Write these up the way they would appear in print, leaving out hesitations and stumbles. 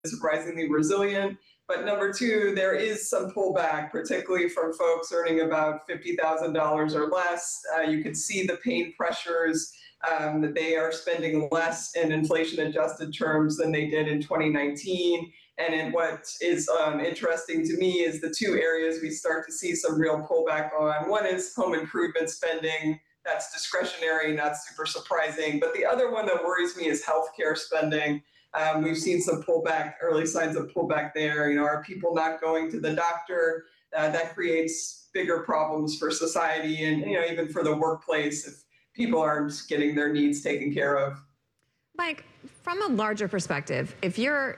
surprisingly resilient. But number two, there is some pullback, particularly from folks earning about $50,000 or less. You can see the pain pressures that they are spending less in inflation-adjusted terms than they did in 2019. And what is interesting to me is the two areas we start to see some real pullback on. One is home improvement spending. That's discretionary, not super surprising. But the other one that worries me is healthcare spending. We've seen some pullback, early signs of pullback there. Are people not going to the doctor? That creates bigger problems for society and even for the workplace if people aren't getting their needs taken care of. Mike, from a larger perspective, if you're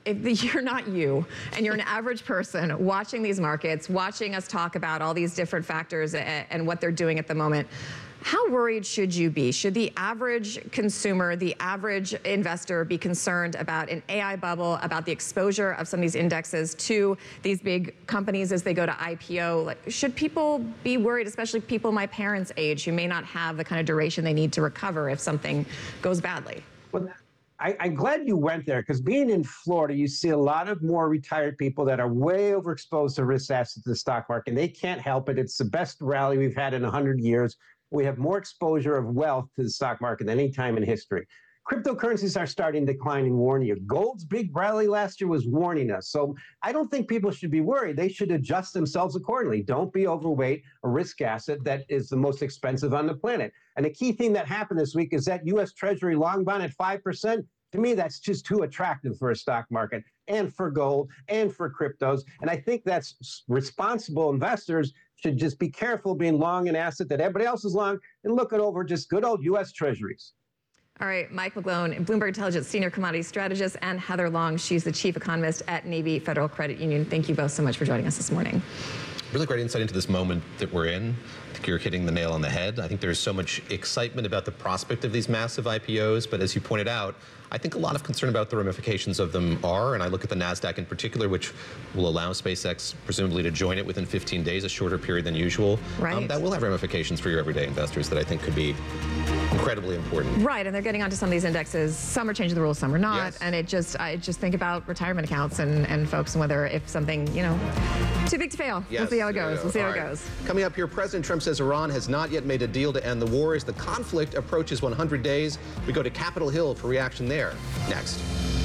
not you and you're an average person watching these markets, watching us talk about all these different factors and what they're doing at the moment, how worried should you be? Should the average consumer, the average investor be concerned about an AI bubble, about the exposure of some of these indexes to these big companies as they go to IPO? Should people be worried, especially people my parents' age who may not have the kind of duration they need to recover if something goes badly? Well, I'm glad you went there, because being in Florida, you see a lot of more retired people that are way overexposed to risk assets in the stock market. And they can't help it. It's the best rally we've had in 100 years. We have more exposure of wealth to the stock market than any time in history. Cryptocurrencies are starting to decline and warning you. Gold's big rally last year was warning us. So I don't think people should be worried. They should adjust themselves accordingly. Don't be overweight a risk asset that is the most expensive on the planet. And the key thing that happened this week is that U.S. Treasury long bond at 5%. To me, that's just too attractive for a stock market and for gold and for cryptos. And I think that's responsible investors should just be careful being long an asset that everybody else is long and look it over just good old U.S. Treasuries. All right, Mike McGlone, Bloomberg Intelligence Senior Commodity Strategist, and Heather Long, she's the Chief Economist at Navy Federal Credit Union. Thank you both so much for joining us this morning. Really great insight into this moment that we're in. I think you're hitting the nail on the head. I think there's so much excitement about the prospect of these massive IPOs, but as you pointed out, I think a lot of concern about the ramifications of them are, and I look at the NASDAQ in particular, which will allow SpaceX presumably to join it within 15 days, a shorter period than usual. Right. That will have ramifications for your everyday investors that I think could be incredibly important. Right, and they're getting onto some of these indexes. Some are changing the rules, some are not. Yes. And I just think about retirement accounts and folks and whether if something, too big to fail. Yes, we'll see how it goes. We'll see how it right. goes. Coming up here, President Trump says Iran has not yet made a deal to end the war. As the conflict approaches 100 days, we go to Capitol Hill for reaction there. Next.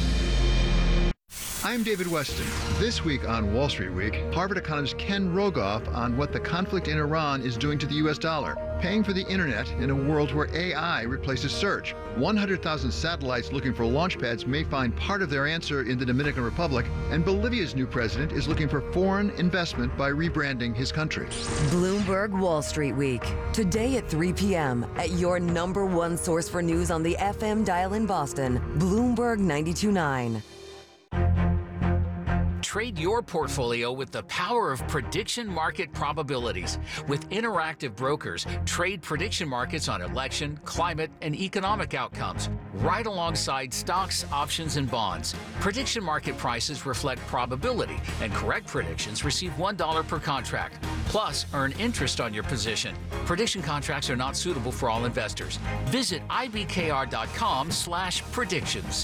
I'm David Weston. This week on Wall Street Week, Harvard economist Ken Rogoff on what the conflict in Iran is doing to the U.S. dollar, paying for the internet in a world where AI replaces search. 100,000 satellites looking for launch pads may find part of their answer in the Dominican Republic, and Bolivia's new president is looking for foreign investment by rebranding his country. Bloomberg Wall Street Week, today at 3 p.m. at your #1 source for news on the FM dial in Boston, Bloomberg 92.9. Trade your portfolio with the power of prediction market probabilities. With Interactive Brokers, trade prediction markets on election, climate, and economic outcomes, right alongside stocks, options, and bonds. Prediction market prices reflect probability, and correct predictions receive $1 per contract. Plus, earn interest on your position. Prediction contracts are not suitable for all investors. Visit ibkr.com/predictions.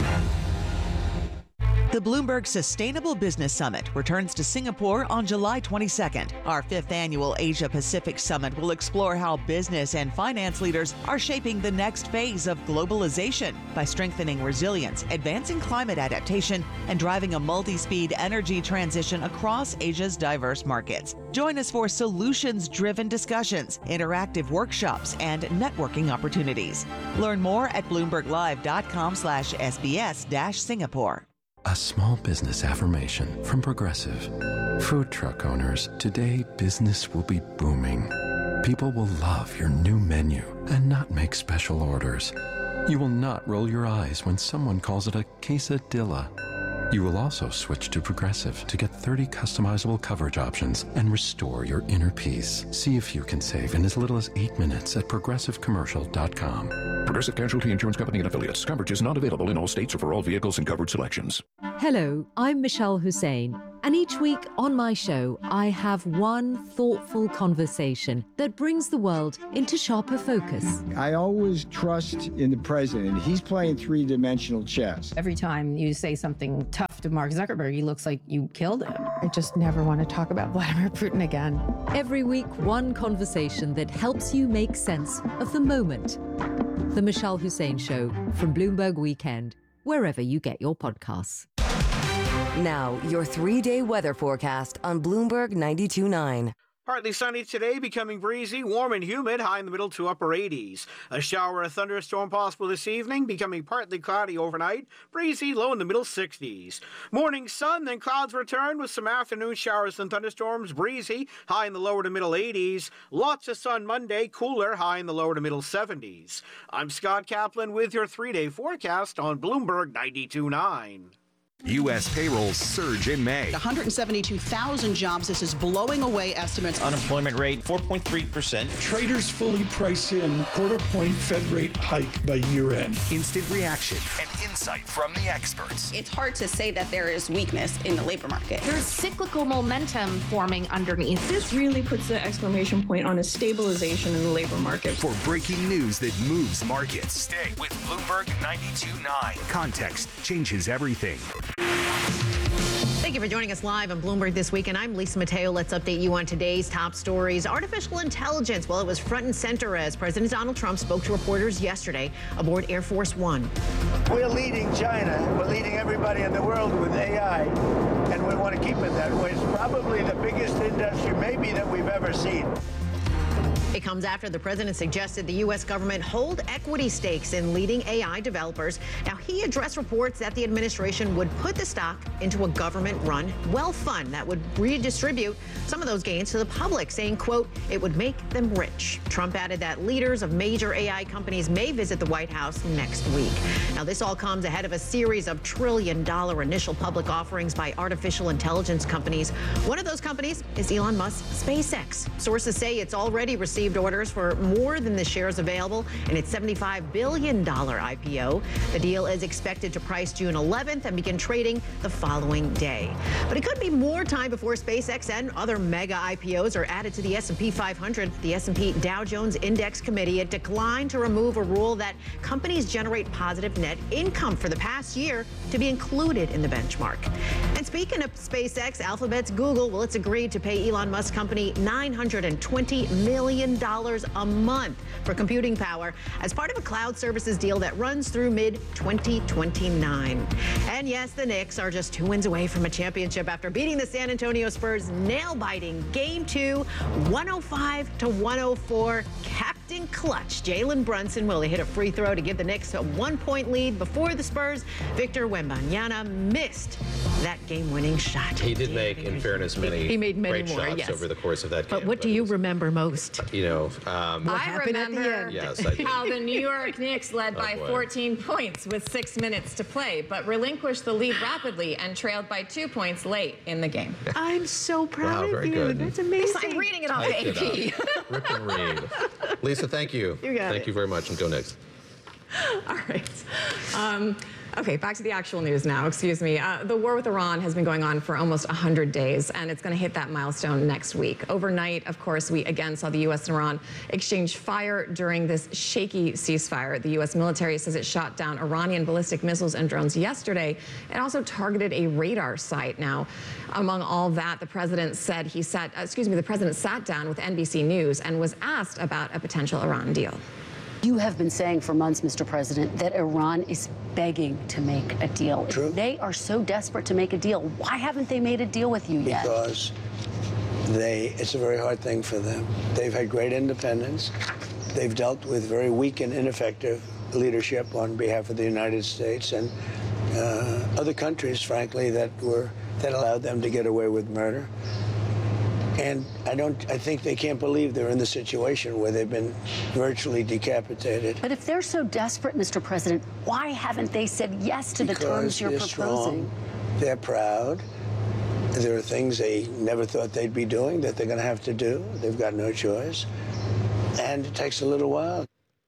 The Bloomberg Sustainable Business Summit returns to Singapore on July 22nd. Our 5th annual Asia Pacific Summit will explore how business and finance leaders are shaping the next phase of globalization by strengthening resilience, advancing climate adaptation, and driving a multi-speed energy transition across Asia's diverse markets. Join us for solutions-driven discussions, interactive workshops, and networking opportunities. Learn more at bloomberglive.com/SBS-Singapore. A small business affirmation from Progressive. Food truck owners, today business will be booming. People will love your new menu and not make special orders. You will not roll your eyes when someone calls it a quesadilla. You will also switch to Progressive to get 30 customizable coverage options and restore your inner peace. See if you can save in as little as 8 minutes at progressivecommercial.com. Progressive Casualty Insurance Company and Affiliates. Coverage is not available in all states or for all vehicles and covered selections. Hello, I'm Michelle Hussein. And each week on my show, I have one thoughtful conversation that brings the world into sharper focus. I always trust in the president. He's playing three-dimensional chess. Every time you say something tough to Mark Zuckerberg, he looks like you killed him. I just never want to talk about Vladimir Putin again. Every week, one conversation that helps you make sense of the moment. The Michelle Hussein Show from Bloomberg Weekend, wherever you get your podcasts. Now, your 3-day weather forecast on Bloomberg 92.9. Partly sunny today, becoming breezy, warm and humid, high in the middle to upper 80s. A shower or thunderstorm possible this evening, becoming partly cloudy overnight, breezy, low in the middle 60s. Morning sun, then clouds return with some afternoon showers and thunderstorms, breezy, high in the lower to middle 80s. Lots of sun Monday, cooler, high in the lower to middle 70s. I'm Scott Kaplan with your 3-day forecast on Bloomberg 92.9. U.S. payrolls surge in May. 172,000 jobs. This is blowing away estimates. Unemployment rate, 4.3%. Traders fully price in quarter-point Fed rate hike by year-end. Instant reaction and insight from the experts. It's hard to say that there is weakness in the labor market. There's cyclical momentum forming underneath. This really puts the exclamation point on a stabilization in the labor market. For breaking news that moves markets, stay with Bloomberg 92.9. Context changes everything. Thank you for joining us live on Bloomberg This Week, and I'm Lisa Mateo. Let's update you on today's top stories. Artificial intelligence, well, it was front and center as President Donald Trump spoke to reporters yesterday aboard Air Force One. We're leading China. We're leading everybody in the world with AI, and we want to keep it that way. It's probably the biggest industry maybe that we've ever seen. It comes after the president suggested the U.S. government hold equity stakes in leading AI developers. Now, he addressed reports that the administration would put the stock into a government-run wealth fund that would redistribute some of those gains to the public, saying, quote, it would make them rich. Trump added that leaders of major AI companies may visit the White House next week. Now, this all comes ahead of a series of trillion-dollar initial public offerings by artificial intelligence companies. One of those companies is Elon Musk's SpaceX. Sources say it's already received orders for more than the shares available in its $75 billion IPO. The deal is expected to price June 11th and begin trading the following day. But it could be more time before SpaceX and other mega IPOs are added to the S&P 500. The S&P Dow Jones Index Committee had declined to remove a rule that companies generate positive net income for the past year to be included in the benchmark. And speaking of SpaceX, Alphabet's Google, well, it's agreed to pay Elon Musk's company $920 million a month for computing power as part of a cloud services deal that runs through mid-2029. And yes, the Knicks are just 2 wins away from a championship after beating the San Antonio Spurs nail-biting Game 2, 105-104. Captain Clutch Jalen Brunson will hit a free throw to give the Knicks a 1-point lead before the Spurs. Victor Wembanyama missed that game-winning shot. He did make, in fairness, many great shots over the course of that game. But what do you remember most? You know, I remember how the New York Knicks led by 14 points with 6 minutes to play, but relinquished the lead rapidly and trailed by 2 points late in the game. I'm so proud of very you. good. That's amazing. I'm reading it off AP. Rip and read. Lisa, thank you. Thank you very much, and go Knicks. All right. Okay, back to the actual news now. Excuse me. The war with Iran has been going on for almost 100 days, and it's going to hit that milestone next week. Overnight, of course, we again saw the U.S. and Iran exchange fire during this shaky ceasefire. The U.S. military says it shot down Iranian ballistic missiles and drones yesterday. It also targeted a radar site. Now, among all that, the president said the president sat down with NBC News and was asked about a potential Iran deal. You have been saying for months, Mr. President, that Iran is begging to make a deal. True. They are so desperate to make a deal. Why haven't they made a deal with you yet? Because it's a very hard thing for them. They've had great independence. They've dealt with very weak and ineffective leadership on behalf of the United States and other countries, frankly, that allowed them to get away with murder. And I think they can't believe they're in the situation where they've been virtually decapitated. But if they're so desperate, Mr. President, why haven't they said yes to the terms you're proposing? Strong. They're proud. There are things they never thought they'd be doing that they're going to have to do. They've got no choice. And it takes a little while.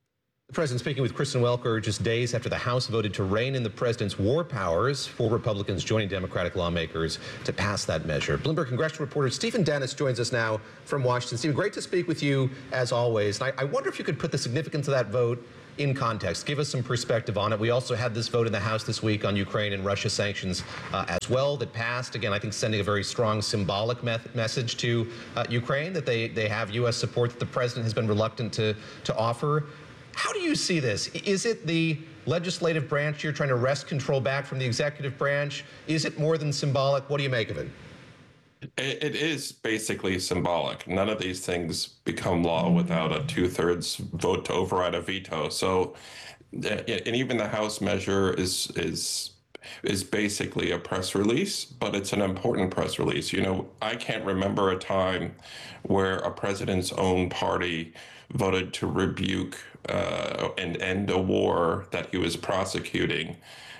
The president speaking with Kristen Welker just days after the House voted to rein in the president's war powers, 4 Republicans joining Democratic lawmakers to pass that measure. Bloomberg congressional reporter Stephen Dennis joins us now from Washington. Stephen, great to speak with you as always. And I wonder if you could put the significance of that vote in context. Give us some perspective on it. We also had this vote in the House this week on Ukraine and Russia sanctions as well that passed. Again, I think sending a very strong symbolic message to Ukraine that they have U.S. support that the president has been reluctant to offer. How do you see this? Is it the legislative branch you're trying to wrest control back from the executive branch? Is it more than symbolic? What do you make of it? It is basically symbolic. None of these things become law without a 2/3 vote to override a veto. So, and even the House measure is basically a press release, but it's an important press release. You know, I can't remember a time where a president's own party voted to rebuke and end a war that he was prosecuting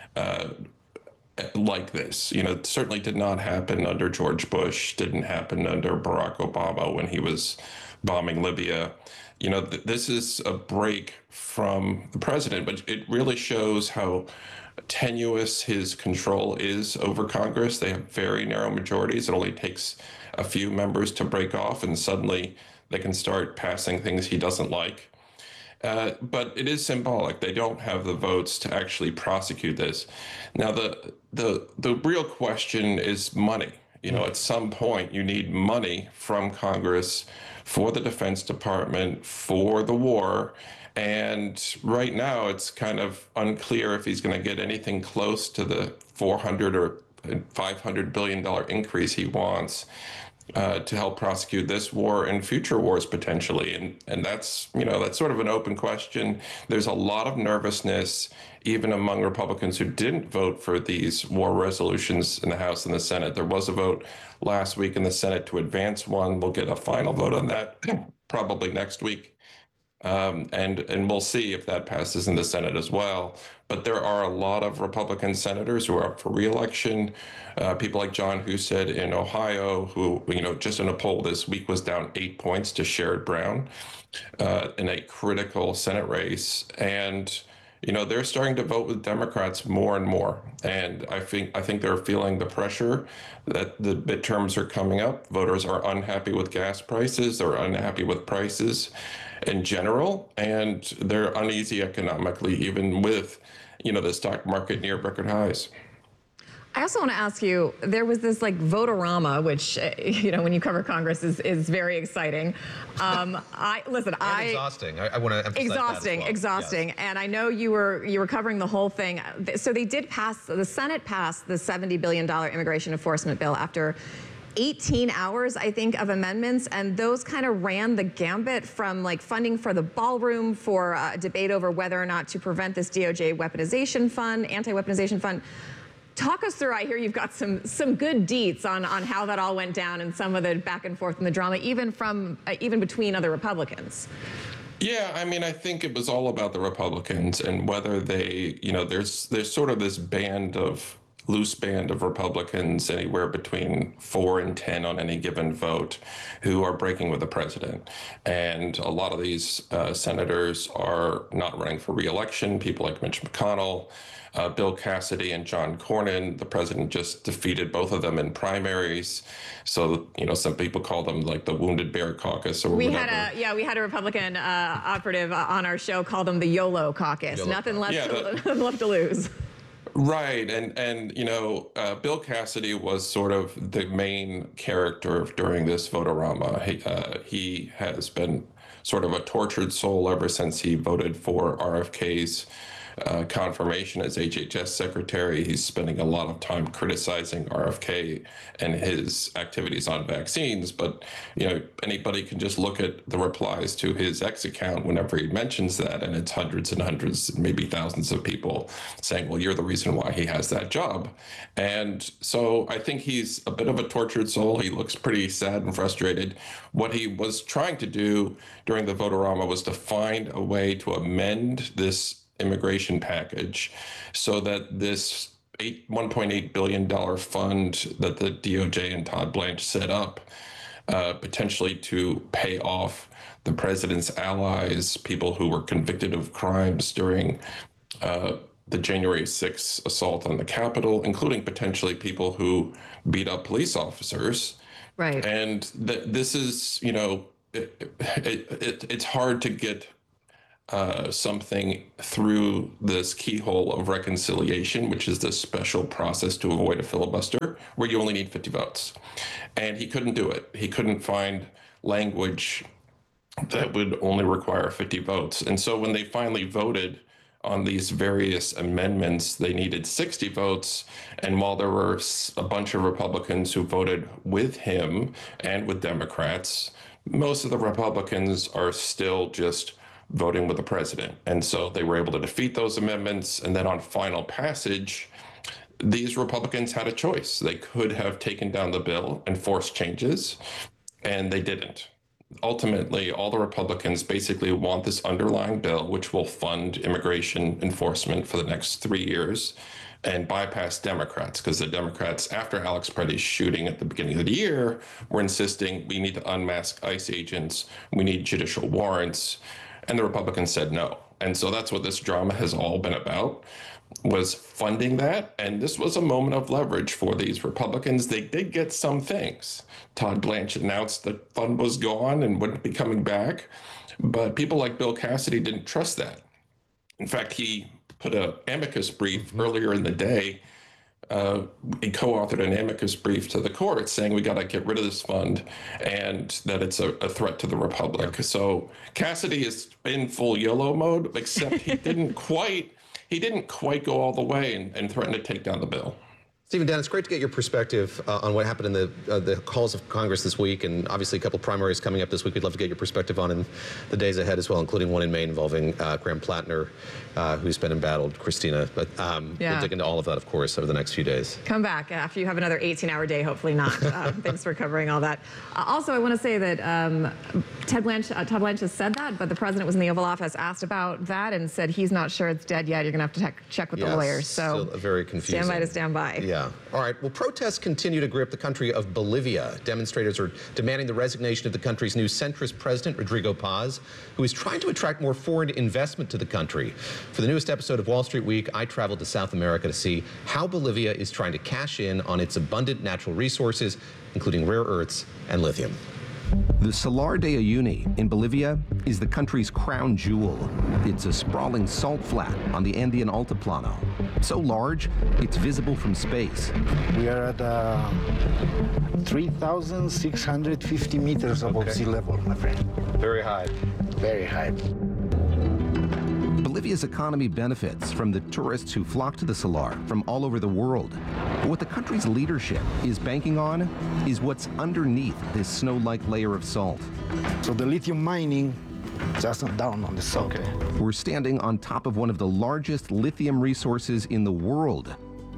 like this. You know, it certainly did not happen under George Bush, didn't happen under Barack Obama when he was bombing Libya. You know, this is a break from the president, but it really shows how tenuous his control is over Congress. They have very narrow majorities. It only takes a few members to break off, and suddenly they can start passing things he doesn't like. But it is symbolic. They don't have the votes to actually prosecute this. Now, the real question is money. You know, at some point, you need money from Congress for the Defense Department, for the war. And right now, it's kind of unclear if he's going to get anything close to the $400 or $500 billion increase he wants to help prosecute this war and future wars potentially. And that's, you know, that's sort of an open question. There's a lot of nervousness, even among Republicans who didn't vote for these war resolutions in the House and the Senate. There was a vote last week in the Senate to advance one. We'll get a final vote on that probably next week. And we'll see if that passes in the Senate as well. But there are a lot of Republican senators who are up for re-election. People like John Husted in Ohio, who, you know, just in a poll this week was down 8 points to Sherrod Brown in a critical Senate race. And, you know, they're starting to vote with Democrats more and more. And I think they're feeling the pressure that the midterms are coming up. Voters are unhappy with gas prices. They're unhappy with prices in general, and they're uneasy economically, even with, you know, the stock market near record highs. I also want to ask you, there was this like Vote-a-rama, which, you know, when you cover Congress is very exciting. Exhausting. I want to emphasize that as well. Exhausting. Yes. And I know you were covering the whole thing. So they did pass, the Senate passed the $70 billion immigration enforcement bill after 18 hours, I think, of amendments, and those kind of ran the gambit from like funding for the ballroom, for a debate over whether or not to prevent this DOJ weaponization fund, anti-weaponization fund. Talk us through, I hear you've got some good deets on how that all went down and some of the back and forth and the drama, even between other Republicans. Yeah, I mean, I think it was all about the Republicans and whether they, you know, there's sort of this loose band of Republicans, anywhere between 4 and 10 on any given vote, who are breaking with the president. And a lot of these senators are not running for re-election. People like Mitch McConnell, Bill Cassidy, and John Cornyn. The president just defeated both of them in primaries. So, you know, some people call them like the Wounded Bear Caucus or whatever. We had a Republican operative on our show call them the YOLO caucus. Nothing left to lose. Right, and you know, Bill Cassidy was sort of the main character during this Vote-a-rama. He has been sort of a tortured soul ever since he voted for RFK's confirmation as HHS secretary. He's spending a lot of time criticizing RFK and his activities on vaccines. But, you know, anybody can just look at the replies to his X account whenever he mentions that, and it's hundreds and hundreds, maybe thousands of people saying, well, you're the reason why he has that job. And so I think he's a bit of a tortured soul. He looks pretty sad and frustrated. What he was trying to do during the Vote-a-rama was to find a way to amend this immigration package so that this $1.8 billion fund that the DOJ and Todd Blanche set up potentially to pay off the president's allies, people who were convicted of crimes during the January 6th assault on the Capitol, including potentially people who beat up police officers. Right. And this is, it's hard to get something through this keyhole of reconciliation, which is this special process to avoid a filibuster, where you only need 50 votes. And he couldn't do it. He couldn't find language that would only require 50 votes. And so when they finally voted on these various amendments, they needed 60 votes. And while there were a bunch of Republicans who voted with him and with Democrats, most of the Republicans are still just voting with the president. And so they were able to defeat those amendments. And then on final passage, these Republicans had a choice. They could have taken down the bill and forced changes, and they didn't. Ultimately, all the Republicans basically want this underlying bill, which will fund immigration enforcement for the next 3 years and bypass Democrats, because the Democrats, after Alex Preddy's shooting at the beginning of the year, were insisting we need to unmask ICE agents, we need judicial warrants, and the Republicans said no. And so that's what this drama has all been about, was funding that. And this was a moment of leverage for these Republicans. They did get some things. Todd Blanchett announced the fund was gone and wouldn't be coming back. But people like Bill Cassidy didn't trust that. In fact, he put an amicus brief earlier in the day. He co-authored an amicus brief to the court saying we got to get rid of this fund and that it's a threat to the republic. So Cassidy is in full YOLO mode, except he didn't quite go all the way and threaten to take down the bill. Stephen Dennis, great to get your perspective on what happened in the halls of Congress this week, and obviously a couple primaries coming up this week. We'd love to get your perspective on in the days ahead as well, including one in Maine involving Graham Plattner, who's been embattled, Christina. But we'll dig into all of that, of course, over the next few days. Come back after you have another 18-hour day, hopefully not. Thanks for covering all that. Also, I want to say that Todd Blanchett said that, but the president was in the Oval Office, asked about that, and said he's not sure it's dead yet. You're going to have to check with the lawyers. So still very confusing. Stand by to stand by. Yeah. All right. Well, protests continue to grip the country of Bolivia. Demonstrators are demanding the resignation of the country's new centrist president, Rodrigo Paz, who is trying to attract more foreign investment to the country. For the newest episode of Wall Street Week, I traveled to South America to see how Bolivia is trying to cash in on its abundant natural resources, including rare earths and lithium. The Salar de Uyuni in Bolivia is the country's crown jewel. It's a sprawling salt flat on the Andean Altiplano. So large, it's visible from space. We are at 3,650 meters above sea level, my friend. Very high. Very high. Bolivia's economy benefits from the tourists who flock to the Salar from all over the world. But what the country's leadership is banking on is what's underneath this snow-like layer of salt. So the lithium mining just down on the salt. Okay. We're standing on top of one of the largest lithium resources in the world.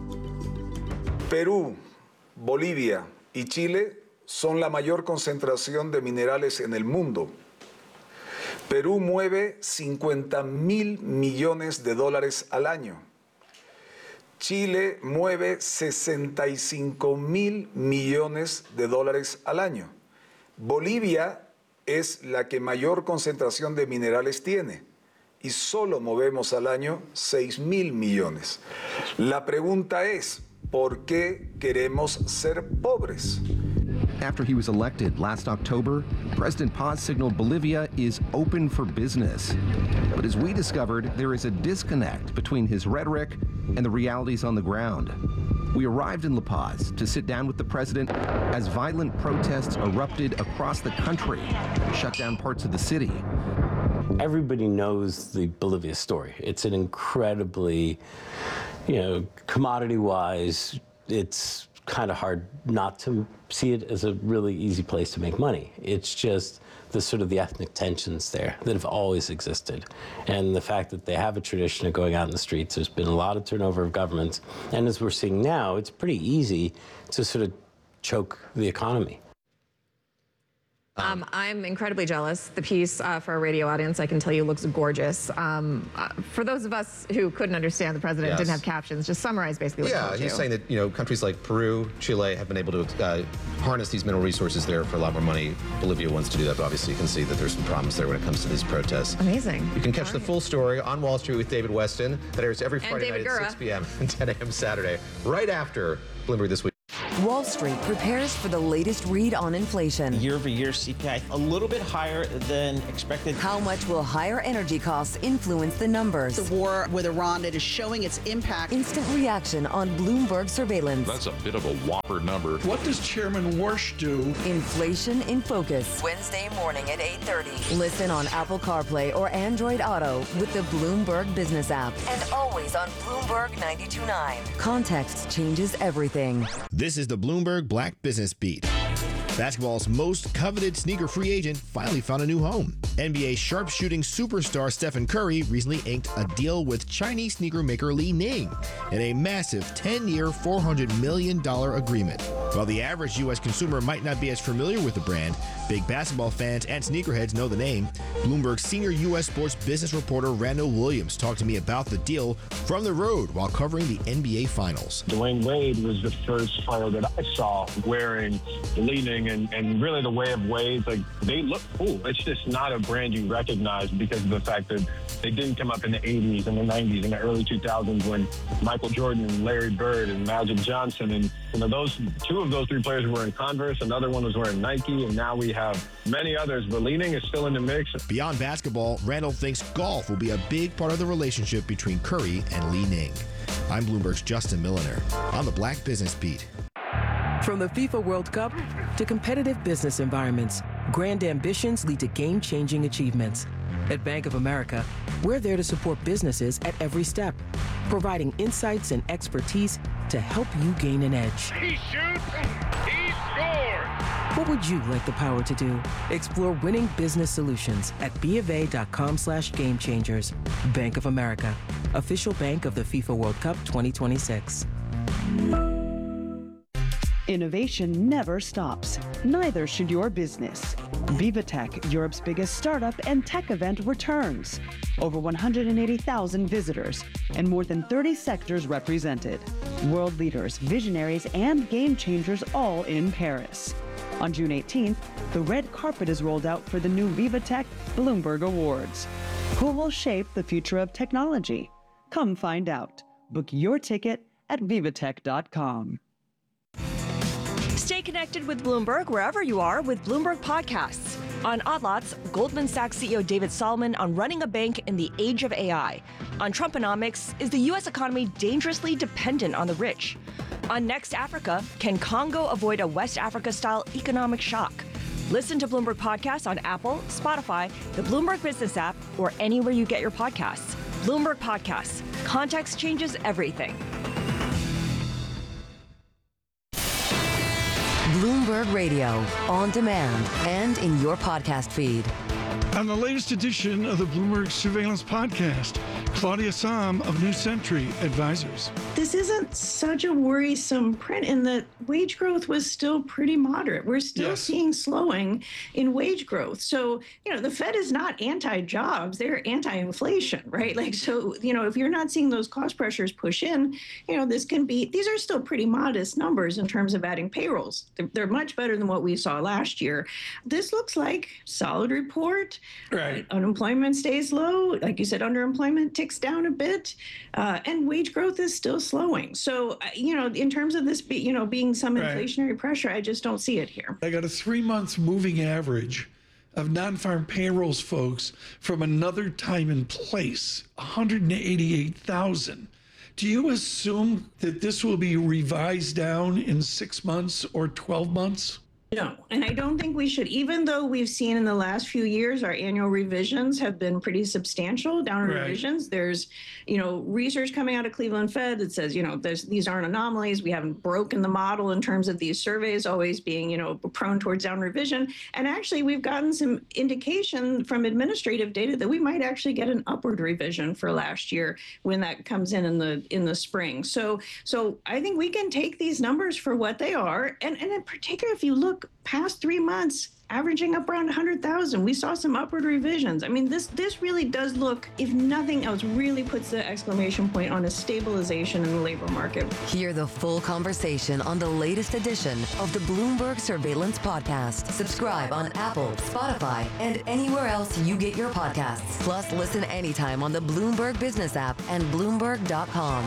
Perú, Bolivia y Chile son la mayor concentración de minerales en el mundo. Perú mueve 50.000 millones de dólares al año. Chile mueve 65.000 millones de dólares al año. Bolivia es la que mayor concentración de minerales tiene y solo movemos al año 6.000 millones. La pregunta es, ¿por qué queremos ser pobres? After he was elected last October, President Paz signaled Bolivia is open for business. But as we discovered, there is a disconnect between his rhetoric and the realities on the ground. We arrived in La Paz to sit down with the president as violent protests erupted across the country, shut down parts of the city. Everybody knows the Bolivia story. It's an incredibly, commodity-wise, it's kind of hard not to see it as a really easy place to make money. It's just the ethnic tensions there that have always existed. And the fact that they have a tradition of going out in the streets, there's been a lot of turnover of governments. And as we're seeing now, it's pretty easy to sort of choke the economy. I'm incredibly jealous. The piece for our radio audience, I can tell you, looks gorgeous. For those of us who couldn't understand, the president didn't have captions. Just summarize basically what he told you. He's saying that countries like Peru, Chile have been able to harness these mineral resources there for a lot more money. Bolivia wants to do that, but obviously you can see that there's some problems there when it comes to these protests. Amazing. You can catch the full story on Wall Street with David Weston. That airs every Friday night Gura. at 6 p.m. and 10 a.m. Saturday, right after Bloomberg This Week. Wall Street prepares for the latest read on inflation. Year-over-year CPI a little bit higher than expected. How much will higher energy costs influence the numbers? The war with Iran, it is showing its impact. Instant reaction on Bloomberg surveillance. That's a bit of a whopper number. What does Chairman Warsh do? Inflation in Focus. Wednesday morning at 8:30. Listen on Apple CarPlay or Android Auto with the Bloomberg Business app. And always on Bloomberg 92.9. Context changes everything. This is the Bloomberg Black Business Beat. Basketball's most coveted sneaker free agent finally found a new home. NBA sharpshooting superstar Stephen Curry recently inked a deal with Chinese sneaker maker Li Ning in a massive 10-year, $400 million agreement. While the average U.S. consumer might not be as familiar with the brand, big basketball fans and sneakerheads know the name. Bloomberg's senior U.S. sports business reporter Randall Williams talked to me about the deal from the road while covering the NBA Finals. Dwayne Wade was the first player that I saw wearing the Li Ning, and really the way of Wade, like, they look cool. It's just not a brand you recognize because of the fact that they didn't come up in the 80s and the 90s and the early 2000s when Michael Jordan and Larry Bird and Magic Johnson and two of those three players were in Converse, another one was wearing Nike, and now we have many others, but Li Ning is still in the mix. Beyond basketball, Randall thinks golf will be a big part of the relationship between Curry and Li Ning. I'm Bloomberg's Justin Milliner on the Black Business Beat. From the FIFA World Cup to competitive business environments, grand ambitions lead to game-changing achievements. At Bank of America, we're there to support businesses at every step, providing insights and expertise to help you gain an edge. He shoots, he scores! What would you like the power to do? Explore winning business solutions at BofA.com/gamechangers. Bank of America, official bank of the FIFA World Cup 2026. Innovation never stops. Neither should your business. VivaTech, Europe's biggest startup and tech event, returns. Over 180,000 visitors and more than 30 sectors represented. World leaders, visionaries, and game changers all in Paris. On June 18th, the red carpet is rolled out for the new VivaTech Bloomberg Awards. Who will shape the future of technology? Come find out. Book your ticket at vivatech.com. Stay connected with Bloomberg wherever you are with Bloomberg Podcasts. On Odd Lots, Goldman Sachs CEO David Solomon on running a bank in the age of AI. On Trumponomics, is the U.S. economy dangerously dependent on the rich? On Next Africa, can Congo avoid a West Africa-style economic shock? Listen to Bloomberg Podcasts on Apple, Spotify, the Bloomberg Business app, or anywhere you get your podcasts. Bloomberg Podcasts. Context changes everything. Bloomberg Radio, on demand and in your podcast feed. On the latest edition of the Bloomberg Surveillance Podcast, Claudia Sahm of New Century Advisors. This isn't such a worrisome print in that wage growth was still pretty moderate. We're still seeing slowing in wage growth. So, the Fed is not anti-jobs, they're anti-inflation, right? So, if you're not seeing those cost pressures push in, these are still pretty modest numbers in terms of adding payrolls. They're much better than what we saw last year. This looks like solid report. Right. Unemployment stays low. Like you said, underemployment ticks down a bit, and wage growth is still slowing. So, in terms of this, being some inflationary pressure, I just don't see it here. I got a 3-month moving average of non-farm payrolls, folks, from another time and place, 188,000. Do you assume that this will be revised down in 6 months or 12 months? No, and I don't think we should, even though we've seen in the last few years, our annual revisions have been pretty substantial, downward revisions. There's, research coming out of Cleveland Fed that says, these aren't anomalies. We haven't broken the model in terms of these surveys always being, prone towards downward revision. And actually, we've gotten some indication from administrative data that we might actually get an upward revision for last year when that comes in the spring. So I think we can take these numbers for what they are. And in particular, if you look past 3 months, averaging up around 100,000. We saw some upward revisions. I mean, this really does look, if nothing else, really puts the exclamation point on a stabilization in the labor market. Hear the full conversation on the latest edition of the Bloomberg Surveillance Podcast. Subscribe on Apple, Spotify, and anywhere else you get your podcasts. Plus, listen anytime on the Bloomberg Business app and Bloomberg.com.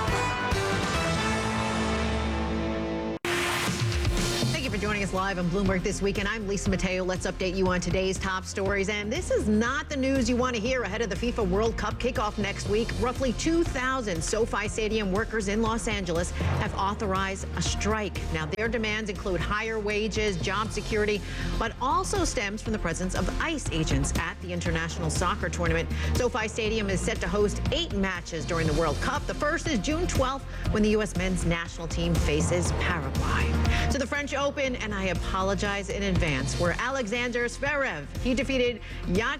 For joining us live on Bloomberg This Weekend. I'm Lisa Mateo. Let's update you on today's top stories. And this is not the news you want to hear ahead of the FIFA World Cup kickoff next week. Roughly 2,000 SoFi Stadium workers in Los Angeles have authorized a strike. Now, their demands include higher wages, job security, but also stems from the presence of ICE agents at the International Soccer Tournament. SoFi Stadium is set to host 8 matches during the World Cup. The first is June 12th when the U.S. men's national team faces Paraguay. To the French Open, and I apologize in advance, where Alexander Zverev, he defeated You got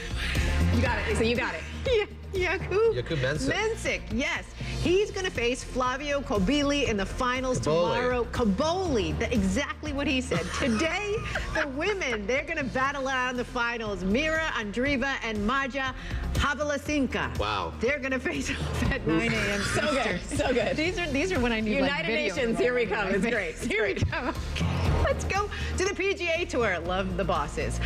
it, Lisa, you got it. Jakub Mensik, yes. He's going to face Flavio Kobili in the finals tomorrow. Koboli, exactly what he said. Today, the women, they're going to battle out in the finals. Mira Andreeva and Maja Havalasinka. Wow. They're going to face off at 9 a.m. So good, so good. These are when I need United Nations, here we come. It's great. Here we go. Let's go to the PGA Tour. Love the bosses.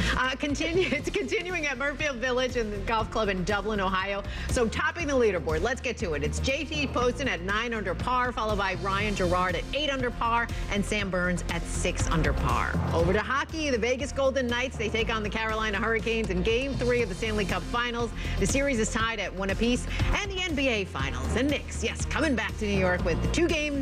It's continuing at Murfield Village in the golf club in Dublin, Ohio. So topping the leaderboard, let's get to it. It's JT Poston at 9 under par, followed by Ryan Gerard at 8 under par, and Sam Burns at 6 under par. Over to hockey, the Vegas Golden Knights, they take on the Carolina Hurricanes in Game 3 of the Stanley Cup Finals. The series is tied at 1 apiece. And the NBA Finals. The Knicks, yes, coming back to New York with the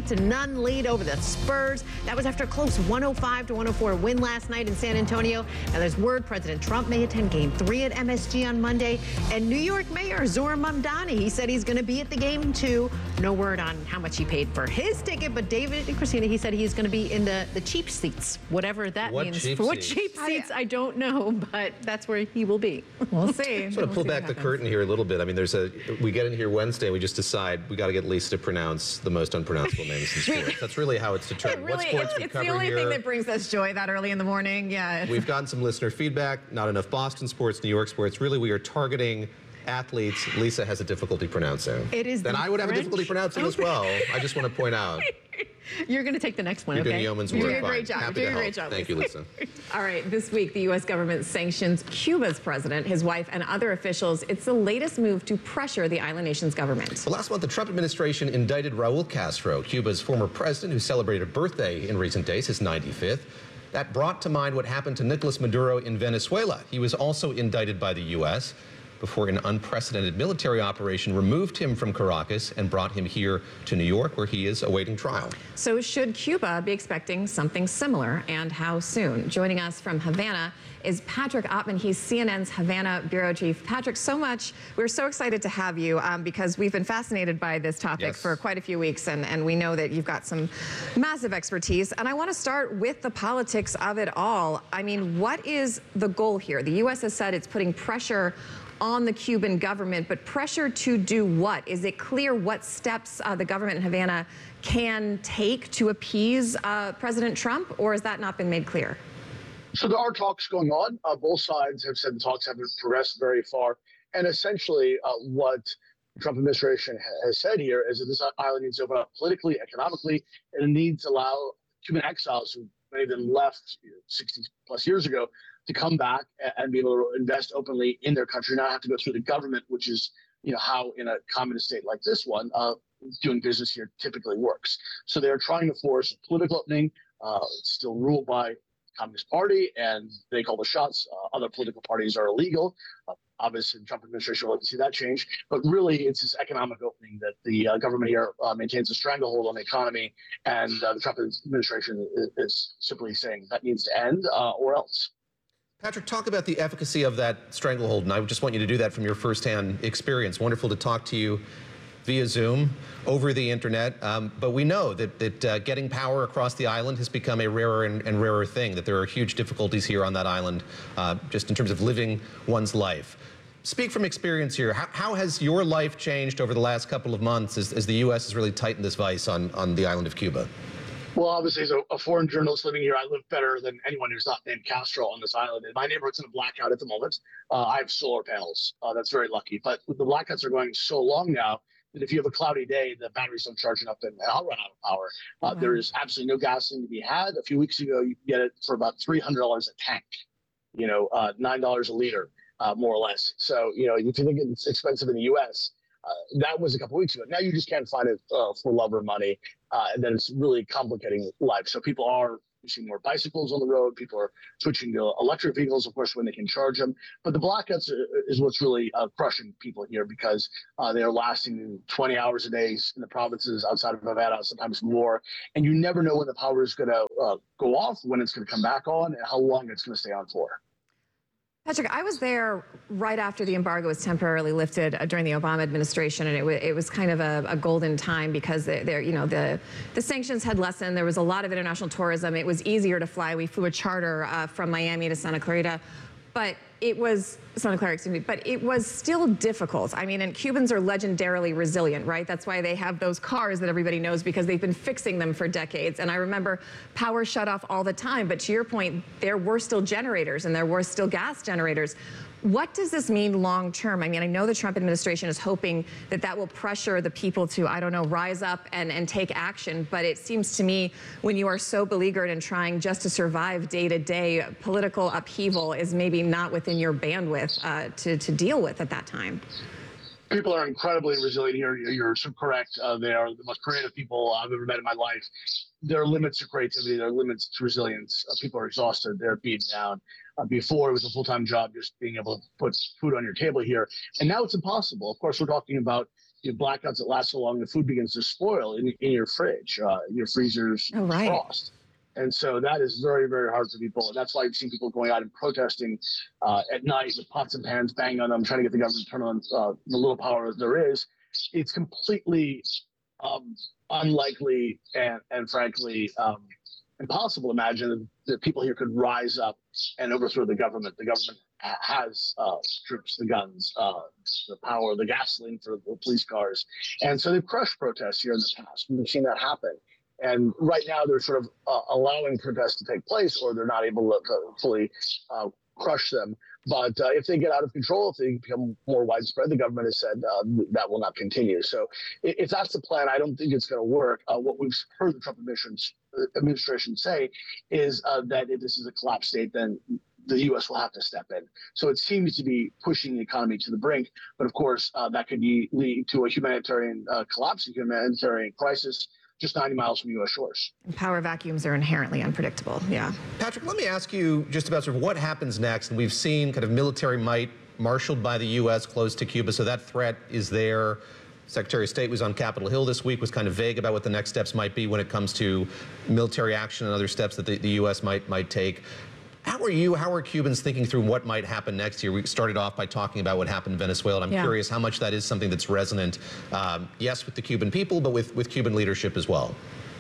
2-0 lead over the Spurs. That was after a close 105-104 win last night in San Antonio. Now there's word President Trump may attend Game 3 at MSG on Monday. And New York Mayor Zohran Mamdani, he said he's going to be at the game too. No word on how much he paid for his ticket, but David and Christina, he said he's going to be in the cheap seats, whatever that means. What cheap seats, I don't know, but that's where he will be. We'll see. I just want to pull back the curtain here a little bit. I mean, we get in here Wednesday, we just decide we got to get Lisa to pronounce the most unpronounceable names in sports. That's really how it's determined. Really, what sports we it's cover the only here. thing that brings us joy that early in the morning. Yeah. We've gotten some listener feedback. Not enough Boston sports, New York sports. Really, we are targeting athletes Lisa has a difficulty pronouncing. It is. Then I would have a difficulty pronouncing as well. I just want to point out. You're going to take the next one, You're okay? doing yeoman's You're work. doing a great job. Happy You're doing to a great help. job. Thank you, Lisa. All right, this week, the U.S. government sanctions Cuba's president, his wife, and other officials. It's the latest move to pressure the island nation's government. Well, last month, the Trump administration indicted Raul Castro, Cuba's former president, who celebrated a birthday in recent days, his 95th. That brought to mind what happened to Nicolas Maduro in Venezuela. He was also indicted by the U.S. before an unprecedented military operation removed him from Caracas and brought him here to New York, where he is awaiting trial. So should Cuba be expecting something similar, and how soon? Joining us from Havana is Patrick Ottman. He's CNN's Havana bureau chief. Patrick, we're so excited to have you because we've been fascinated by this topic for quite a few weeks, and we know that you've got some massive expertise. And I want to start with the politics of it all. I mean, what is the goal here? The U.S. has said it's putting pressure on the Cuban government, but pressure to do what? Is it clear what steps the government in Havana can take to appease President Trump, or has that not been made clear? So there are talks going on. Both sides have said the talks haven't progressed very far. And essentially what the Trump administration has said here is that this island needs to open up politically, economically, and it needs to allow Cuban exiles, who many of them left 60 plus years ago, to come back and be able to invest openly in their country, not have to go through the government, which is, how in a communist state like this one, doing business here typically works. So they're trying to force a political opening. It's still ruled by the Communist Party, and they call the shots. Other political parties are illegal. Obviously, the Trump administration would like to see that change. But really, it's this economic opening that the government here maintains a stranglehold on the economy, and the Trump administration is simply saying that needs to end or else. Patrick, talk about the efficacy of that stranglehold, and I just want you to do that from your firsthand experience. Wonderful to talk to you via Zoom, over the internet, but we know that getting power across the island has become a rarer and rarer thing, that there are huge difficulties here on that island, just in terms of living one's life. Speak from experience here. How has your life changed over the last couple of months as the U.S. has really tightened this vice on the island of Cuba? Well, obviously, as a foreign journalist living here, I live better than anyone who's not named Castro on this island. And my neighborhood's in a blackout at the moment. I have solar panels. That's very lucky. But the blackouts are going so long now that if you have a cloudy day, the batteries don't charge enough and I'll run out of power. There is absolutely no gasoline to be had. A few weeks ago, you could get it for about $300 a tank, $9 a liter, more or less. So, if you think it's expensive in the U.S., that was a couple weeks ago. Now you just can't find it for love or money, and then it's really complicating life. So people are seeing more bicycles on the road. People are switching to electric vehicles, of course, when they can charge them. But the blackouts is what's really crushing people here because they are lasting 20 hours a day in the provinces outside of Havana, sometimes more. And you never know when the power is going to go off, when it's going to come back on, and how long it's going to stay on for. Patrick, I was there right after the embargo was temporarily lifted during the Obama administration, and it was kind of a golden time because the sanctions had lessened. There was a lot of international tourism. It was easier to fly. We flew a charter from Miami to Santa Clara, but it was still difficult. I mean, and Cubans are legendarily resilient, right? That's why they have those cars that everybody knows because they've been fixing them for decades. And I remember power shut off all the time. But to your point, there were still generators and there were still gas generators. What does this mean long term? I mean, I know the Trump administration is hoping that that will pressure the people to, rise up and take action. But it seems to me when you are so beleaguered and trying just to survive day to day, political upheaval is maybe not within your bandwidth to deal with at that time. People are incredibly resilient here. You're so correct. They are the most creative people I've ever met in my life. There are limits to creativity. There are limits to resilience. People are exhausted. They're beaten down. Before, it was a full-time job just being able to put food on your table here. And now it's impossible. Of course, we're talking about blackouts that last so long the food begins to spoil in your fridge, your freezer's frost. And so that is very, very hard for people. And that's why you've seen people going out and protesting at night with pots and pans, banging on them, trying to get the government to turn on the little power that there is. It's completely unlikely and frankly, impossible to imagine that people here could rise up and overthrow the government. The government has troops, the guns, the power, the gasoline for the police cars. And so they've crushed protests here in the past. We've seen that happen. And right now they're sort of allowing protests to take place, or they're not able to fully crush them. But if they get out of control, if they become more widespread, the government has said that will not continue. So if that's the plan, I don't think it's going to work. What we've heard the Trump administration say is that if this is a collapse state, then the U.S. will have to step in. So it seems to be pushing the economy to the brink. But of course, that could lead to a humanitarian collapse, a humanitarian crisis, just 90 miles from U.S. shores. Power vacuums are inherently unpredictable, yeah. Patrick, let me ask you just about sort of what happens next. And we've seen kind of military might marshaled by the U.S. close to Cuba, so that threat is there. Secretary of State was on Capitol Hill this week, was kind of vague about what the next steps might be when it comes to military action and other steps that the U.S. might take. How are Cubans thinking through what might happen next year? We started off by talking about what happened in Venezuela, and I'm curious how much that is something that's resonant, yes, with the Cuban people, but with Cuban leadership as well.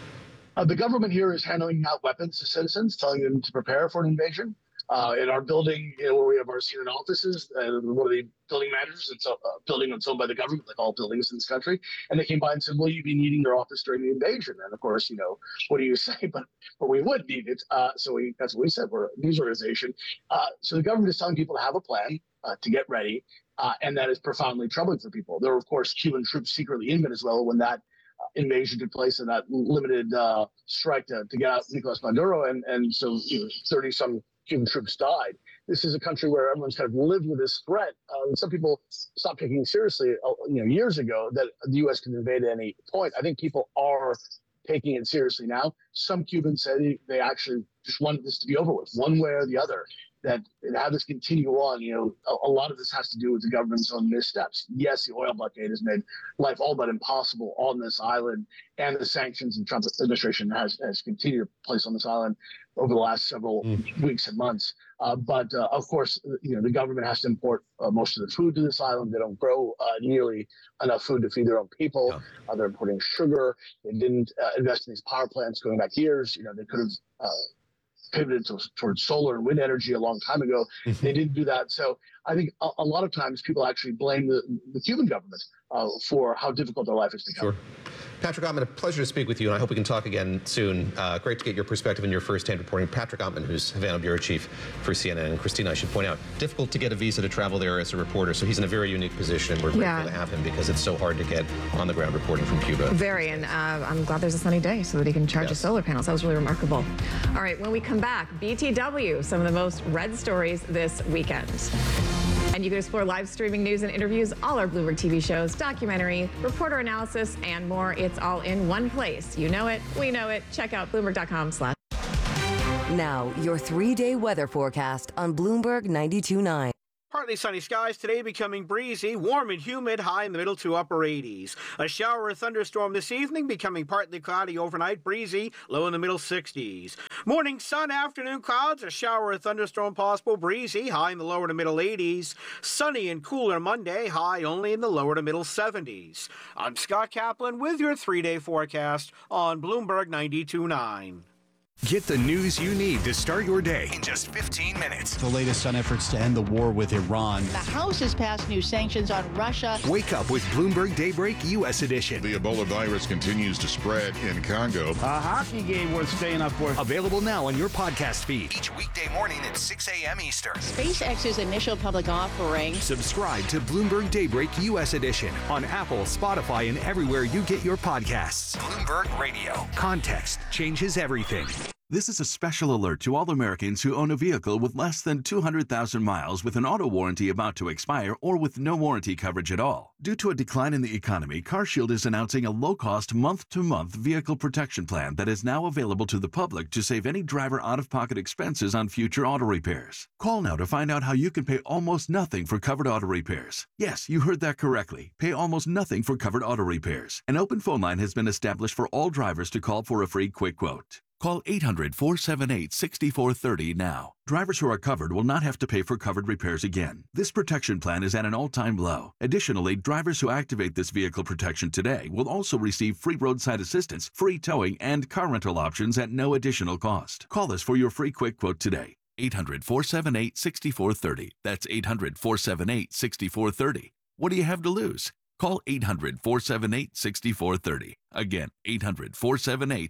The government here is handing out weapons to citizens, telling them to prepare for an invasion. In our building, where we have our CNN offices, one of the building managers, it's a building that's owned by the government, like all buildings in this country, and they came by and said, will you be needing your office during the invasion? And of course, what do you say? But we would need it. That's what we said. We're a news organization. So the government is telling people to have a plan, to get ready, and that is profoundly troubling for people. There were, of course, Cuban troops secretly in Venezuela when that invasion took place and that limited strike to get out Nicolas Maduro, and so 30-some Cuban troops died. This is a country where everyone's kind of lived with this threat. Some people stopped taking it seriously, years ago, that the U.S. can invade at any point. I think people are taking it seriously now. Some Cubans said they actually just wanted this to be over with, one way or the other. That have this continue on, a lot of this has to do with the government's own missteps. Yes, the oil blockade has made life all but impossible on this island, and the sanctions the Trump administration has continued to place on this island over the last several weeks and months. But of course, the government has to import most of the food to this island. They don't grow nearly enough food to feed their own people. They're importing sugar. They didn't invest in these power plants going back years. They could have pivoted towards solar and wind energy a long time ago. They didn't do that. So I think a lot of times people actually blame the Cuban government for how difficult their life has become. Sure. Patrick Ottman, a pleasure to speak with you, and I hope we can talk again soon. Great to get your perspective and your first-hand reporting. Patrick Ottman, who's Havana Bureau Chief for CNN. And Christina, I should point out, difficult to get a visa to travel there as a reporter, so he's in a very unique position, and we're grateful to have him because it's so hard to get on-the-ground reporting from Cuba. Very, and I'm glad there's a sunny day so that he can charge his solar panels. That was really remarkable. All right, when we come back, BTW, some of the most read stories this weekend. And you can explore live streaming news and interviews, all our Bloomberg TV shows, documentary, reporter analysis, and more. It's all in one place. You know it, we know it. Check out Bloomberg.com/. Now, your 3-day weather forecast on Bloomberg 92.9. Partly sunny skies today, becoming breezy, warm and humid, high in the middle to upper 80s. A shower or thunderstorm this evening, becoming partly cloudy overnight, breezy, low in the middle 60s. Morning sun, afternoon clouds, a shower or thunderstorm possible, breezy, high in the lower to middle 80s. Sunny and cooler Monday, high only in the lower to middle 70s. I'm Scott Kaplan with your 3-day forecast on Bloomberg 92.9. Get the news you need to start your day in just 15 minutes. The latest on efforts to end the war with Iran. The House has passed new sanctions on Russia. Wake up with Bloomberg Daybreak U.S. edition. The Ebola virus continues to spread in Congo. A hockey game worth staying up for. Available now on your podcast feed. Each weekday morning at 6 a.m. Eastern. SpaceX's initial public offering. Subscribe to Bloomberg Daybreak U.S. edition on Apple, Spotify, and everywhere you get your podcasts. Bloomberg Radio. Context changes everything. This is a special alert to all Americans who own a vehicle with less than 200,000 miles with an auto warranty about to expire or with no warranty coverage at all. Due to a decline in the economy, CarShield is announcing a low-cost month-to-month vehicle protection plan that is now available to the public to save any driver out-of-pocket expenses on future auto repairs. Call now to find out how you can pay almost nothing for covered auto repairs. Yes, you heard that correctly. Pay almost nothing for covered auto repairs. An open phone line has been established for all drivers to call for a free quick quote. Call 800-478-6430 now. Drivers who are covered will not have to pay for covered repairs again. This protection plan is at an all-time low. Additionally, drivers who activate this vehicle protection today will also receive free roadside assistance, free towing, and car rental options at no additional cost. Call us for your free quick quote today. 800-478-6430. That's 800-478-6430. What do you have to lose? Call 800-478-6430. Again, 800-478-6430.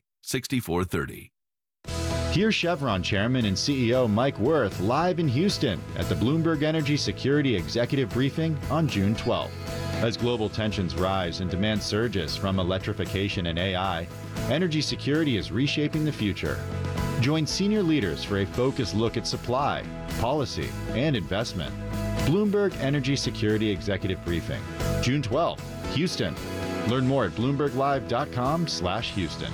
Here's Chevron Chairman and CEO Mike Wirth live in Houston at the Bloomberg Energy Security Executive Briefing on June 12th. As global tensions rise and demand surges from electrification and AI, energy security is reshaping the future. Join senior leaders for a focused look at supply, policy, and investment. Bloomberg Energy Security Executive Briefing, June 12th, Houston. Learn more at bloomberglive.com/Houston.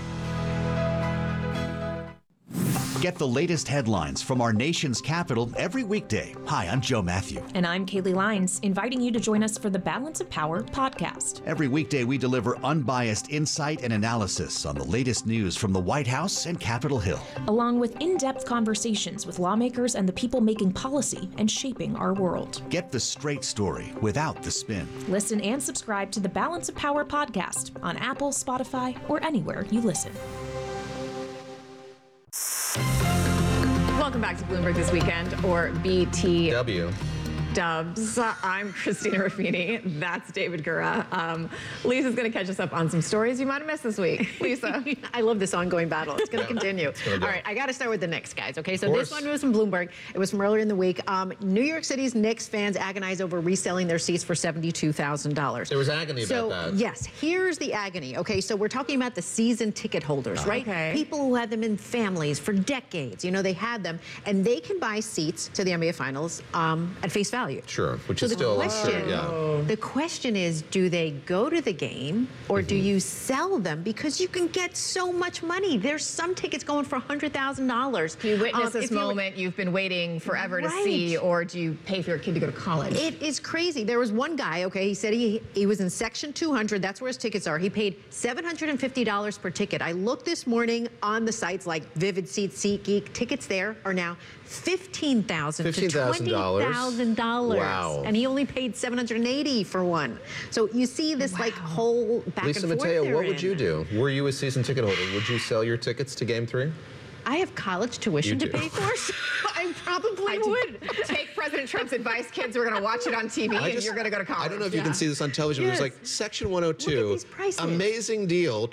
Get the latest headlines from our nation's capital every weekday. Hi, I'm Joe Matthew. And I'm Kaylee Lyons, inviting you to join us for the Balance of Power podcast. Every weekday, we deliver unbiased insight and analysis on the latest news from the White House and Capitol Hill, along with in-depth conversations with lawmakers and the people making policy and shaping our world. Get the straight story without the spin. Listen and subscribe to the Balance of Power podcast on Apple, Spotify, or anywhere you listen. Welcome back to Bloomberg This Weekend, or BTW. Dubs. I'm Christina Ruffini. That's David Gura. Lisa's going to catch us up on some stories you might have missed this week. Lisa. I love this ongoing battle. It's going to continue. All right, I got to start with the Knicks, guys. Okay, so this one was from Bloomberg. It was from earlier in the week. New York City's Knicks fans agonize over reselling their seats for $72,000. There was agony about that. Yes, here's the agony. Okay, so we're talking about the season ticket holders, right? Okay. People who had them in families for decades. You know, they had them, and they can buy seats to the NBA Finals at face value. Sure, which is still The question is, do they go to the game or do you sell them? Because you can get so much money. There's some tickets going for $100,000. Do you witness this moment you've been waiting forever to see, or do you pay for your kid to go to college? It is crazy. There was one guy, okay, he said he was in section 200. That's where his tickets are. He paid $750 per ticket. I looked this morning on the sites like Vivid Seats, SeatGeek. Tickets there are now $15,000 to $20,000. Wow. And he only paid $780 for one. So you see this like whole back Lisa and forth. Mateo, what would you do? Were you a season ticket holder? Would you sell your tickets to Game 3? I have college tuition to pay for, so I probably would. Take President Trump's advice, kids. We're going to watch it on TV, and you're going to go to college. I don't know if you can see this on television. Yes. There's like Section 102, amazing deal,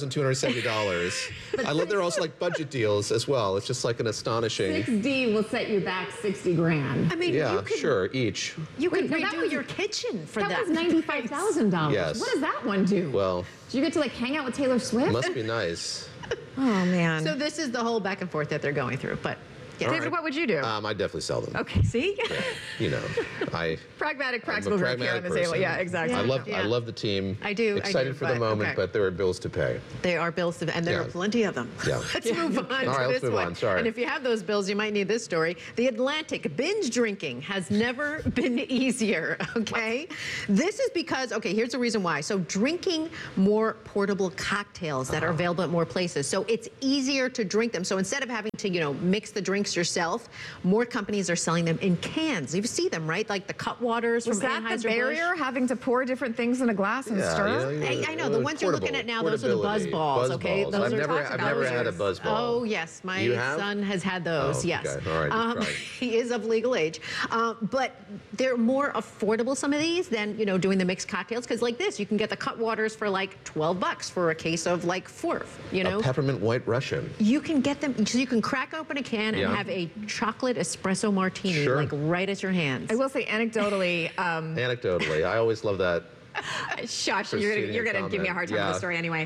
$12,270. I love there are also like budget deals as well. It's just like an astonishing. 6D will set you back $60,000. I mean, Yeah, you could, sure, each. you could Wait, no, redo your kitchen for that. That was $95,000. Yes. What does that one do? Well, Do you get to like hang out with Taylor Swift? must be nice. Oh man. So this is the whole back and forth that they're going through. But All David, right. what would you do? I'd definitely sell them. Okay, see? You know, Pragmatic cracks I'm a over here on pragmatic the table. person. Yeah, exactly. I love the team. I do. Excited for the but- moment, okay. but there are bills to pay. There are bills to, and there are Yeah. plenty of them. Yeah. Let's move on All right, to let's this move one. on. Sorry. And if you have those bills, you might need this story. The Atlantic, binge drinking has never been easier, okay? This is because, okay, here's the reason why. So drinking more portable cocktails that are available at more places. So it's easier to drink them. So instead of having to, mix the drinks yourself, more companies are selling them in cans. You see them, right? Like the Cutwaters Was from that Anheuser-Busch. the barrier, having to pour different things in a glass and stir? I know, the ones you're looking at now, those are the buzz balls, okay? Those I've are never had a buzz ball. Oh, yes, my You have? son has had those, Oh, yes. okay. All right, just try. He is of legal age. But they're more affordable, some of these, than, doing the mixed cocktails. Because like this, you can get the Cutwaters for like $12 for a case of like 4, A peppermint white Russian. You can get them, so you can crack open a can Yeah. and have a chocolate espresso martini, Sure. like right at your hands. I will say anecdotally, Anecdotally, I always love that. Shush, Christina you're gonna give me a hard time with comment. the story anyway.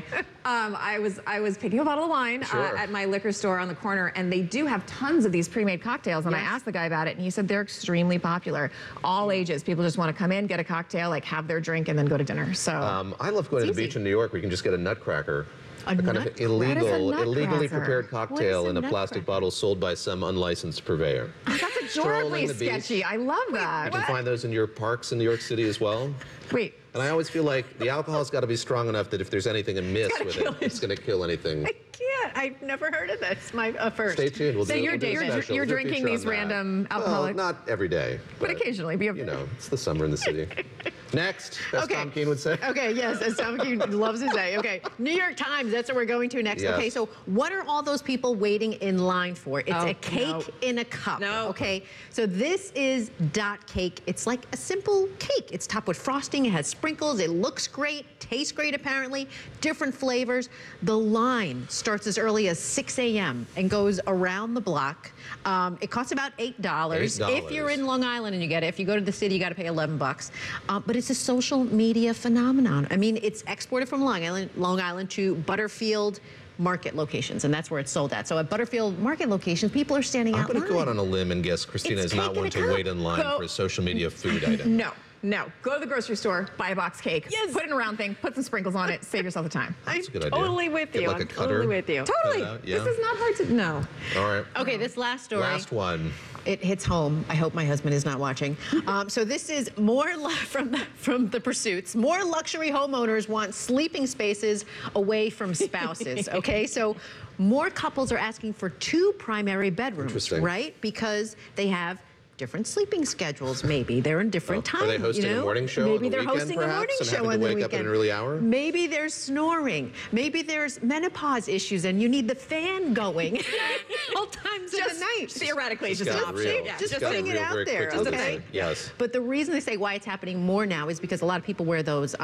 I was picking a bottle of wine Sure. at my liquor store on the corner, and they do have tons of these pre-made cocktails. And I Yes. asked the guy about it, and he said they're extremely popular. All ages, people just want to come in, get a cocktail, like have their drink, and then go to dinner. So I love going to It's the easy. beach in New York where you can just get a nutcracker. A kind of nutcracker? What is a illegally nutcracker? prepared cocktail What is in a a plastic nutcracker? bottle sold by some unlicensed purveyor. that's adorably Strolling the beach. sketchy. I love that. You can find those in your parks in New York City as well. Wait. And I always feel like the alcohol's got to be strong enough that if there's anything amiss with it, it's going to kill anything. I can't. I've never heard of this. My first. Stay tuned. We'll So do, you're- we'll do a you're- special. you're We'll do a drinking feature these on that. random Well, alcoholic- not every day. But occasionally. It's the summer in the city. Next, as Okay. Tom Keene would say. Okay, yes, as Tom Keene loves to say. Okay, New York Times, that's what we're going to next. Yes. Okay, so what are all those people waiting in line for? It's Oh, a cake no. in a cup. No. Okay, so this is dot cake. It's like a simple cake. It's topped with frosting. It has sprinkles. It looks great. Tastes great, apparently. Different flavors. The line starts as early as 6 a.m. and goes around the block. It costs about $8. If you're in Long Island and you get it. If you go to the city, you got to pay $11. But it's a social media phenomenon. I mean, it's exported from Long Island to Butterfield Market locations, and that's where it's sold at. So at Butterfield Market locations, people are standing I'm out going to line. go out on a limb and guess Christina It's is not cake in one a to cup. wait in line Go. for a social media food item. No. Go to the grocery store, buy a box cake, put it in a round thing, put some sprinkles on it, save yourself the time. That's a good idea. Totally with Get you. like a I'm cutter. totally with you. Totally. Cut it out, yeah. This is not hard to know. All right. Okay, this last story. Last one. It hits home. I hope my husband is not watching. So this is more from the Pursuits. More luxury homeowners want sleeping spaces away from spouses. Okay, so more couples are asking for 2 primary bedrooms, Interesting. right? Because they have different sleeping schedules. Maybe they're in different times. Are they hosting a morning show Maybe on the they're weekend, hosting a perhaps, morning and show having on to the wake weekend. up at an early hour? Maybe there's snoring. Maybe there's menopause issues, and you need the fan going all times of the night. Theoretically, Just just an got option. real. Yeah, Just Got putting it real out very there, quickly, okay? doesn't it? Yes. But the reason they say why it's happening more now is because a lot of people wear those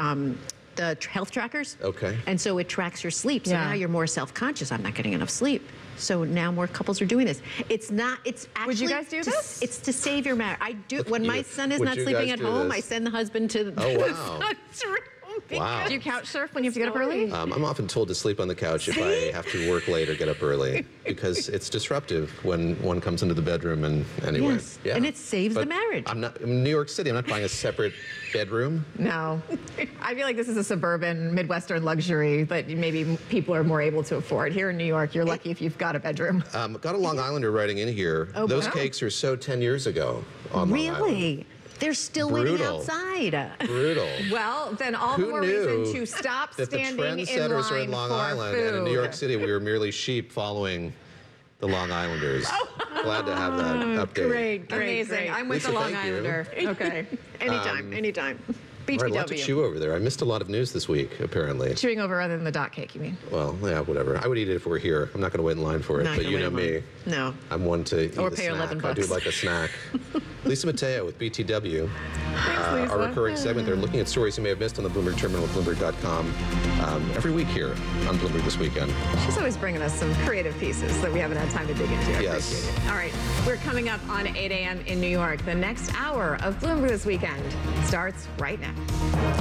health trackers. Okay. And so it tracks your sleep. So Yeah. now you're more self-conscious. I'm not getting enough sleep. So now more couples are doing this. It's actually. Would you guys do this? It's to save your marriage. I do. When you. my son is Would not you sleeping guys at do home, this? I send the husband to the Oh, wow. son's room. Wow. Do you couch surf when you have to get up early? I'm often told to sleep on the couch if I have to work late or get up early because it's disruptive when one comes into the bedroom and anyway. Yes, Yeah. and it saves the But marriage. I'm not in New York City. I'm not buying a separate bedroom. No. I feel like this is a suburban, Midwestern luxury that maybe people are more able to afford. Here in New York, you're lucky if you've got a bedroom. Got a Long Islander writing in here. Oh, Those wow. cakes are so 10 years ago on Long Island. Really? They're still waiting Brutal. outside. Brutal. Well, then all the Who more knew reason to stop that the standing in trendsetters line are in Long for Island food. and in New York City we were merely sheep following the Long Islanders. Glad to have that update. Great, Amazing. great. I'm with Lisa, the Long thank you. Islander. Okay. Anytime, anytime. BTW. All right, a lot to chew over there. I missed a lot of news this week, apparently. Chewing over other than the dot cake, you mean? Well, yeah, whatever. I would eat it if we're here. I'm not going to wait in line for it, Not but gonna you wait know in me. line. No. I'm one to eat Or a pay snack. $11. I do like a snack. Lisa Mateo with BTW. Lisa. Our recurring segment. They're looking at stories you may have missed on the Bloomberg Terminal at Bloomberg.com every week here on Bloomberg This Weekend. She's always bringing us some creative pieces that we haven't had time to dig into. I Yes. appreciate it. All right, we're coming up on 8 a.m. in New York. The next hour of Bloomberg This Weekend starts right now.